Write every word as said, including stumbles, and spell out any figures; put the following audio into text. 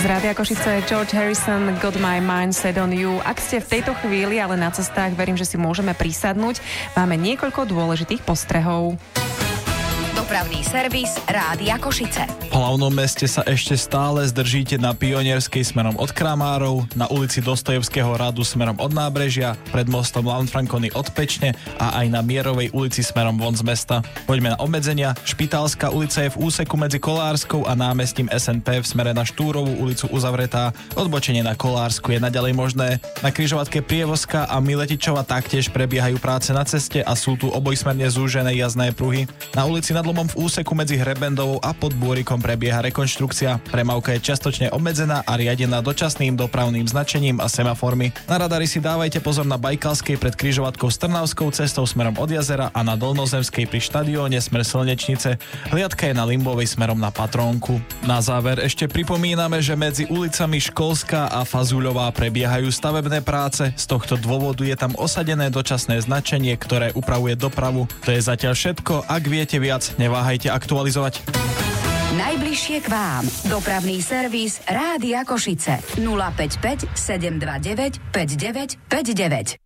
Z Rádia Košice George Harrison, Got My Mind Set on You. Ak ste v tejto chvíli ale na cestách, verím, že si môžeme prisadnúť. Máme niekoľko dôležitých postrehov. Dopravný servis Rádia Košice. V hlavnom meste sa ešte stále zdržíte na Pionierskej smerom od Kramárov, na ulici Dostojevského radu smerom od Nábrežia, pred mostom Lanfrancony od Pečne a aj na Mierovej ulici smerom von z mesta. Poďme na obmedzenia. Špitálska ulica je v úseku medzi Kolárskou a námestím es en pé v smere na Štúrovú ulicu uzavretá. Odbočenie na Kolársku je naďalej možné. Na križovatke Prievozka a Miletičova taktiež prebiehajú práce na ceste a sú tu obojsmerne zúžené jazdné pruhy. Na ulici Nad Lomom v úseku medzi Hrebendovou a pod Bôrikom prebieha rekonštrukcia. Premávka je čiastočne obmedzená a riadená dočasným dopravným značením a semaformy. Na radari si dávajte pozor na Bajkalskej pred križovatkou s Trnavskou cestou smerom od jazera a na Dolnozemskej pri štadióne smer Slnečnice. Hliadka je na Limbovej smerom na Patrónku. Na záver ešte pripomíname, že medzi ulicami Školská a Fazuľová prebiehajú stavebné práce. Z tohto dôvodu je tam osadené dočasné značenie, ktoré upravuje dopravu. To je zatiaľ všetko. Ak viete viac, neváhajte aktualizovať. Najbližšie k vám. Dopravný servis Rádia Košice. nula päť päť sedem dva deväť päť deväť päť deväť.